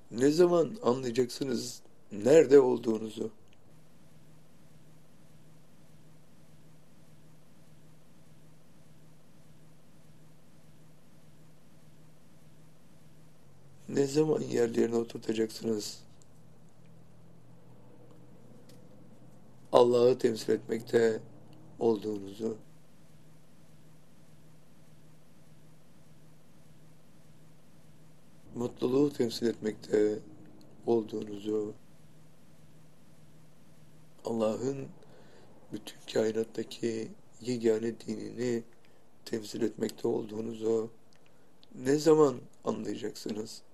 Ne zaman anlayacaksınız nerede olduğunuzu? Ne zaman yerlerine oturtacaksınız? Allah'ı temsil etmekte olduğunuzu, mutluluğu temsil etmekte olduğunuzu, Allah'ın bütün kainattaki yegane dinini temsil etmekte olduğunuzu ne zaman anlayacaksınız?